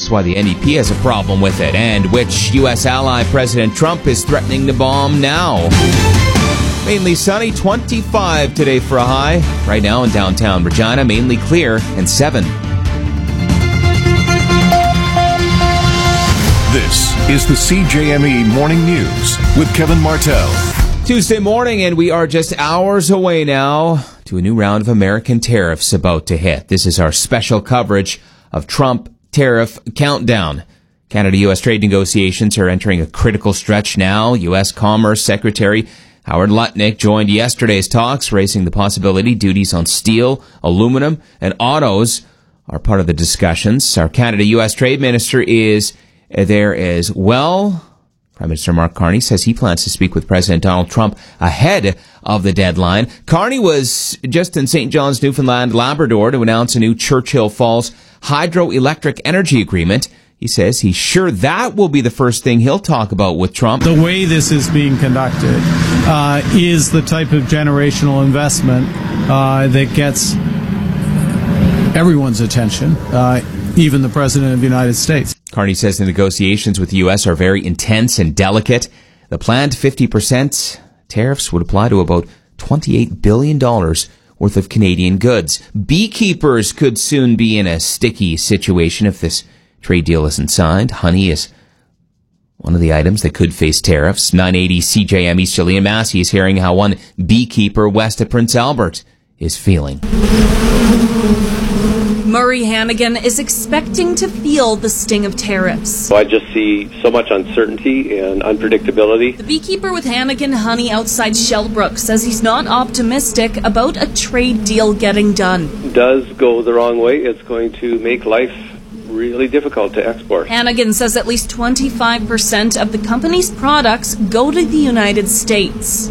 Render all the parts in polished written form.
That's why the NDP has a problem with it. And which U.S. ally President Trump is threatening to bomb now. Mainly sunny, 25 today for a high. Right now in downtown Regina, mainly clear and 7. This is the CJME Morning News with Kevin Martell. Tuesday morning, and we are just hours away now to a new round of American tariffs about to hit. This is our special coverage of Trump tariff countdown. Canada-U.S. trade negotiations are entering a critical stretch now. U.S. Commerce Secretary Howard Lutnick joined yesterday's talks, raising the possibility duties on steel, aluminum, and autos are part of the discussions. Our Canada-U.S. Trade Minister is there as well. Prime Minister Mark Carney says he plans to speak with President Donald Trump ahead of the deadline. Carney was just in St. John's, Newfoundland, Labrador to announce a new Churchill Falls hydroelectric energy agreement. He says he's sure that will be the first thing he'll talk about with Trump. The way this is being conducted is the type of generational investment that gets everyone's attention, even the President of the United States. Carney says the negotiations with the U.S. are very intense and delicate. The planned 50% tariffs would apply to about $28 billion worth of Canadian goods. Beekeepers could soon be in a sticky situation if this trade deal isn't signed. Honey is one of the items that could face tariffs. 980 CJME's Jillian Massey is hearing how one beekeeper west of Prince Albert is feeling. Murray Hannigan is expecting to feel the sting of tariffs. I just see so much uncertainty and unpredictability. The beekeeper with Hannigan Honey outside Shellbrook says he's not optimistic about a trade deal getting done. Does go the wrong way, it's going to make life really difficult to export. Hannigan says at least 25% of the company's products go to the United States.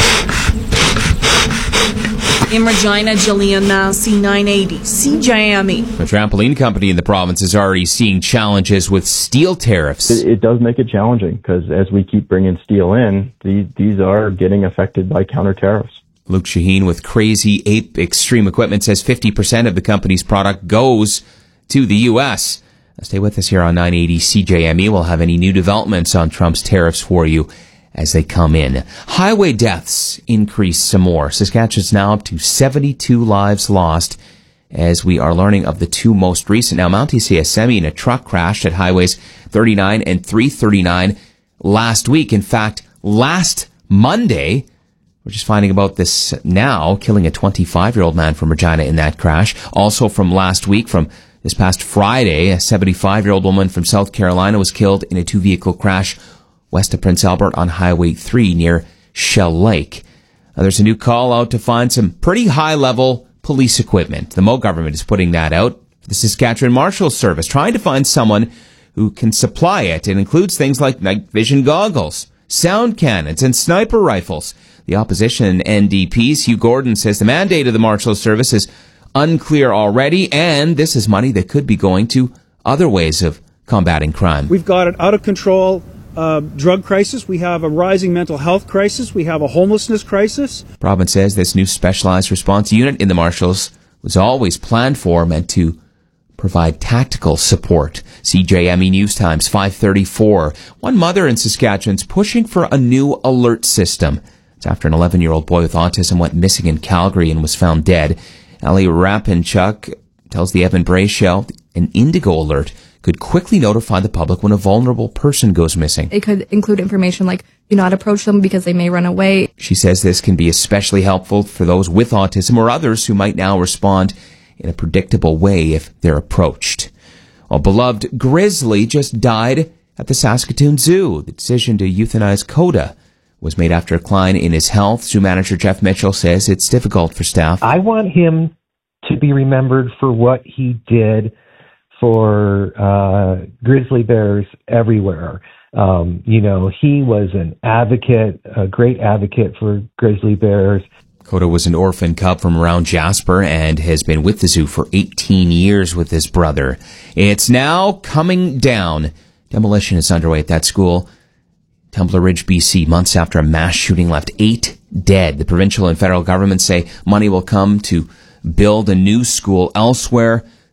In Regina, Jillian Massey, 980 CJME. A trampoline company in the province is already seeing challenges with steel tariffs. It does make it challenging because as we keep bringing steel in, these are getting affected by counter tariffs. Luke Shaheen with Crazy Ape Extreme Equipment says 50% of the company's product goes to the U.S. Stay with us here on 980 CJME. We'll have any new developments on Trump's tariffs for you as they come in. Highway deaths increase some more. Saskatchewan's now up to 72 lives lost as we are learning of the two most recent. Now, Mount ECS Semi in a truck crashed at highways 39 and 339 last week. In fact, last Monday, we're just finding about this now, killing a 25-year-old man from Regina in that crash. Also from last week, from this past Friday, a 75-year-old woman from South Carolina was killed in a two-vehicle crash west of Prince Albert on Highway 3 near Shell Lake. There's a new call out to find some pretty high-level police equipment. The Moe government is putting that out for the Saskatchewan Marshals Service, trying to find someone who can supply it. It includes things like night vision goggles, sound cannons, and sniper rifles. The opposition NDP's Hugh Gordon says the mandate of the Marshals Service is unclear already, and this is money that could be going to other ways of combating crime. We've got an out-of-control drug crisis. We have a rising mental health crisis. We have a homelessness crisis. The province says this new specialized response unit in the Marshals was always planned for, meant to provide tactical support. CJME News Times 534. One mother in Saskatchewan's pushing for a new alert system. It's after an 11-year-old boy with autism went missing in Calgary and was found dead. Ali Rapinchuk tells the Evan Bray Show an Indigo alert could quickly notify the public when a vulnerable person goes missing. It could include information like, do not approach them because they may run away. She says this can be especially helpful for those with autism or others who might now respond in a predictable way if they're approached. A beloved grizzly just died at the Saskatoon Zoo. The decision to euthanize Coda was made after a decline in his health. Zoo manager Jeff Mitchell says it's difficult for staff. I want him to be remembered for what he did for grizzly bears everywhere. He was an advocate, a great advocate for grizzly bears. Coda was an orphan cub from around Jasper and has been with the zoo for 18 years with his brother. It's now coming down. Demolition is underway at that school, Templar Ridge, BC, months after a mass shooting left 8 dead. The provincial and federal governments say money will come to build a new school elsewhere.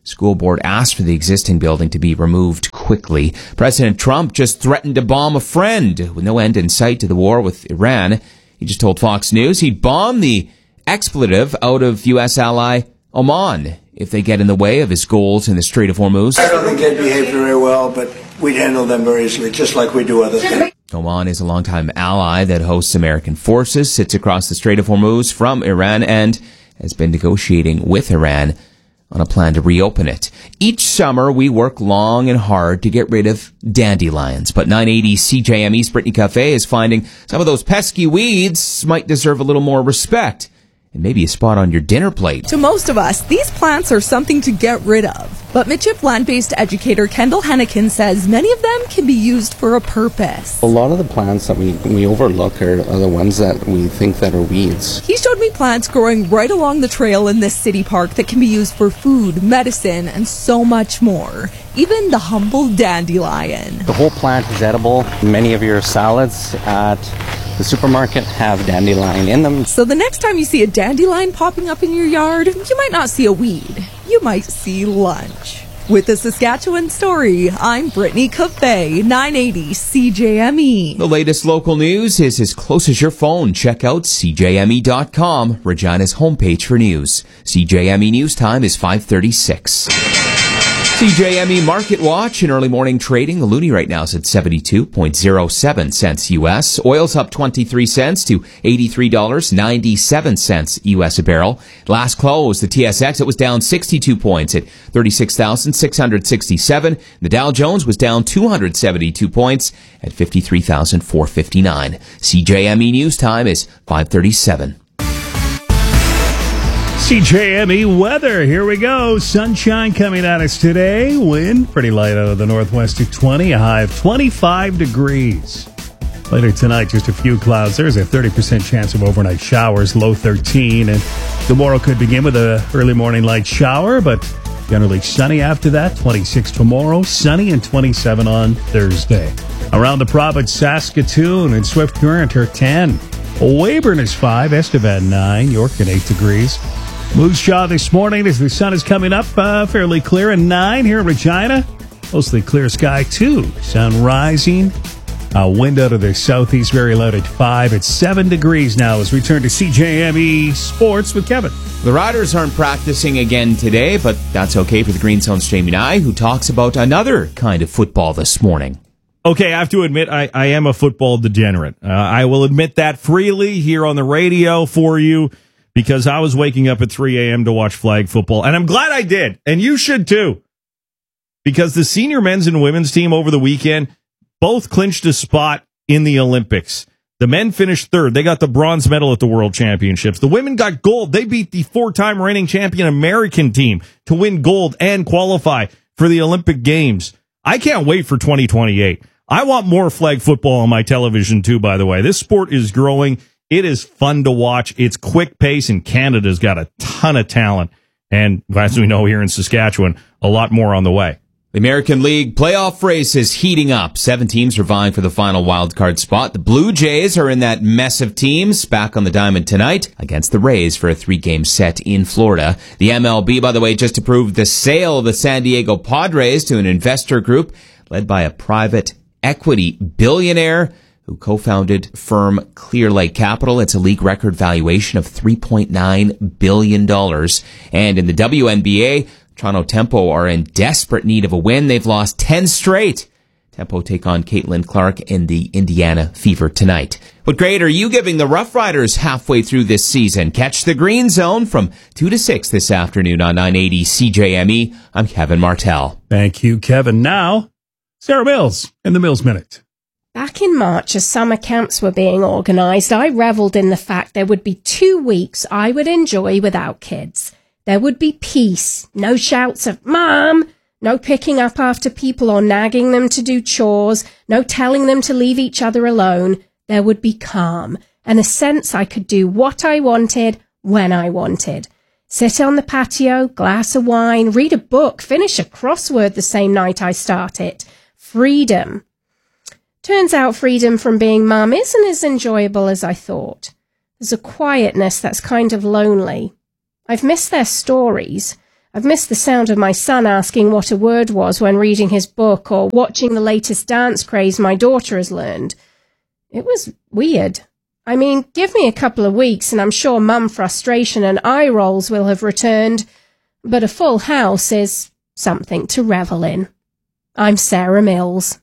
School board asked for the existing building to be removed quickly. President Trump just threatened to bomb a friend with no end in sight to the war with Iran. He just told Fox News he'd bomb the expletive out of U.S. ally Oman if they get in the way of his goals in the Strait of Hormuz. I don't think they'd behave very well, but we'd handle them very easily, just like we do other things. Oman is a longtime ally that hosts American forces, sits across the Strait of Hormuz from Iran, and has been negotiating with Iran on a plan to reopen it. Each summer, we work long and hard to get rid of dandelions, but 980 CJME's Brittany Cafe is finding some of those pesky weeds might deserve a little more respect. And maybe a spot on your dinner plate. To most of us, these plants are something to get rid of. But Mitchip land-based educator Kendall Hennikin says many of them can be used for a purpose. A lot of the plants that we overlook are the ones that we think that are weeds. He showed me plants growing right along the trail in this city park that can be used for food, medicine, and so much more. Even the humble dandelion. The whole plant is edible. Many of your salads at the supermarket have dandelion in them. So the next time you see a dandelion popping up in your yard, you might not see a weed. You might see lunch. With the Saskatchewan Story, I'm Brittany Cafe, 980 CJME. The latest local news is as close as your phone. Check out CJME.com, Regina's homepage for news. CJME News Time is 5:36. CJME Market Watch in early morning trading. The loonie right now is at 72.07 cents U.S. Oil's up 23 cents to $83.97 U.S. a barrel. Last close, the TSX, it was down 62 points at 36,667. The Dow Jones was down 272 points at 53,459. CJME News Time is 5:37. CJME weather. Here we go. Sunshine coming at us today. Wind pretty light out of the northwest at 20. A high of 25 degrees. Later tonight, just a few clouds. There's a 30% chance of overnight showers. Low 13. And tomorrow could begin with a early morning light shower, but generally sunny after that. 26 tomorrow. Sunny and 27 on Thursday. Around the province, Saskatoon and Swift Current are 10. Weyburn is 5. Estevan 9. York at 8 degrees. Moose Jaw this morning as the sun is coming up, fairly clear, and 9 here in Regina. Mostly clear sky, 2. Sun rising. Wind out of the southeast, very loud at 5. It's 7 degrees now as we turn to CJME Sports with Kevin. The Riders aren't practicing again today, but that's okay for the Green Zone's Jamie Nye, who talks about another kind of football this morning. Okay, I have to admit, I am a football degenerate. I will admit that freely here on the radio for you, because I was waking up at 3 a.m. to watch flag football, and I'm glad I did, and you should too, because the senior men's and women's team over the weekend both clinched a spot in the Olympics. The men finished third. They got the bronze medal at the World Championships. The women got gold. They beat the 4-time reigning champion American team to win gold and qualify for the Olympic Games. I can't wait for 2028. I want more flag football on my television too, by the way. This sport is growing. It is fun to watch. It's quick pace, and Canada's got a ton of talent. And as we know here in Saskatchewan, a lot more on the way. The American League playoff race is heating up. 7 teams are vying for the final wildcard spot. The Blue Jays are in that mess of teams back on the diamond tonight against the Rays for a 3-game set in Florida. The MLB, by the way, just approved the sale of the San Diego Padres to an investor group led by a private equity billionaire who co-founded firm Clear Lake Capital. It's a league record valuation of $3.9 billion. And in the WNBA, Toronto Tempo are in desperate need of a win. They've lost 10 straight. Tempo take on Caitlin Clark in the Indiana Fever tonight. What grade are you giving the Rough Riders halfway through this season? Catch the Green Zone from 2 to 6 this afternoon on 980 CJME. I'm Kevin Martell. Thank you, Kevin. Now, Sarah Mills in the Mills Minute. Back in March, as summer camps were being organised, I revelled in the fact there would be 2 weeks I would enjoy without kids. There would be peace, no shouts of "Mom," no picking up after people or nagging them to do chores, no telling them to leave each other alone. There would be calm and a sense I could do what I wanted, when I wanted. Sit on the patio, glass of wine, read a book, finish a crossword the same night I start it. Freedom. Turns out freedom from being mum isn't as enjoyable as I thought. There's a quietness that's kind of lonely. I've missed their stories. I've missed the sound of my son asking what a word was when reading his book or watching the latest dance craze my daughter has learned. It was weird. I mean, give me a couple of weeks and I'm sure mum frustration and eye rolls will have returned, but a full house is something to revel in. I'm Sarah Mills.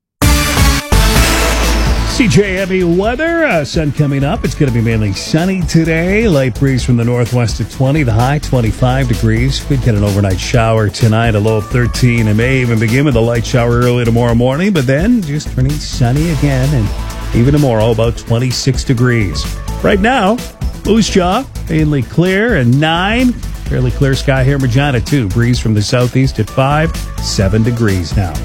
CJME weather, sun coming up. It's going to be mainly sunny today. Light breeze from the northwest at 20, the high 25 degrees. Could get an overnight shower tonight, a low of 13. It may even begin with a light shower early tomorrow morning, but then just turning sunny again, and even tomorrow about 26 degrees. Right now, Moose Jaw, mainly clear, and 9. Fairly clear sky here in Regina, too. Breeze from the southeast at 5, 7 degrees now.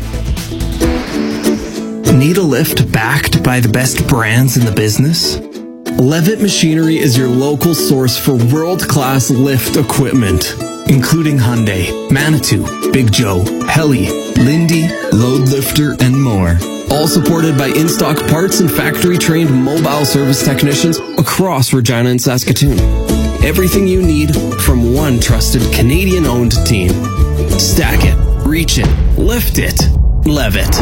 Need a lift backed by the best brands in the business? Levitt Machinery is your local source for world-class lift equipment, including Hyundai, Manitou, Big Joe, Heli, Lindy, Load Lifter, and more. All supported by in-stock parts and factory-trained mobile service technicians across Regina and Saskatoon. Everything you need from one trusted Canadian-owned team. Stack it, reach it, lift it, Levitt.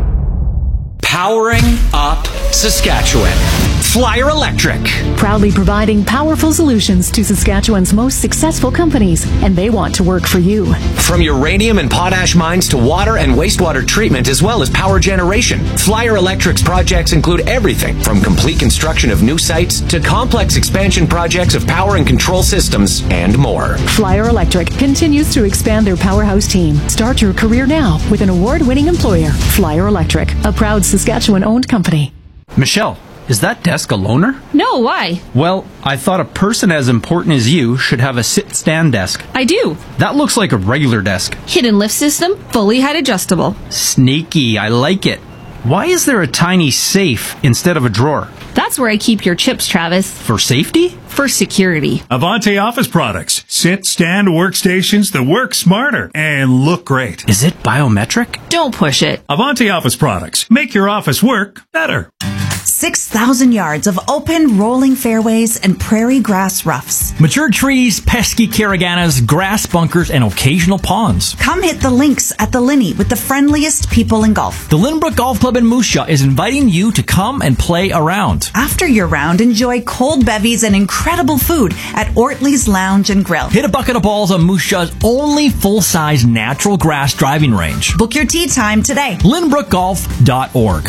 Powering up Saskatchewan. Flyer Electric. Proudly providing powerful solutions to Saskatchewan's most successful companies, and they want to work for you. From uranium and potash mines to water and wastewater treatment, as well as power generation, Flyer Electric's projects include everything from complete construction of new sites to complex expansion projects of power and control systems and more. Flyer Electric continues to expand their powerhouse team. Start your career now with an award-winning employer, Flyer Electric, a proud Saskatchewan-owned company. Michelle, is that desk a loaner? No, why? Well, I thought a person as important as you should have a sit-stand desk. I do. That looks like a regular desk. Hidden lift system, fully height adjustable. Sneaky, I like it. Why is there a tiny safe instead of a drawer? That's where I keep your chips, Travis. For safety? For security. Avante Office Products. Sit, stand workstations that work smarter and look great. Is it biometric? Don't push it. Avante Office Products. Make your office work better. 6,000 yards of open, rolling fairways and prairie grass roughs. Mature trees, pesky caraganas, grass bunkers, and occasional ponds. Come hit the links at the Linney with the friendliest people in golf. The Lynbrook Golf Club in Moose Jaw is inviting you to come and play around. After your round, enjoy cold bevies and incredible food at Ortley's Lounge and Grill. Hit a bucket of balls on Moose Jaw's only full-size natural grass driving range. Book your tee time today. LynbrookGolf.org.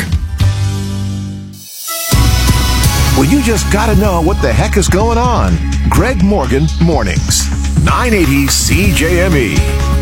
Well, you just got to know what the heck is going on. Greg Morgan Mornings, 980 CJME.